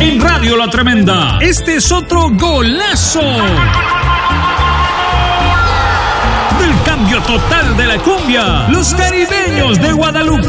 En Radio La Tremenda, este es otro golazo del cambio total de la cumbia. Los caribeños de Guadalupe.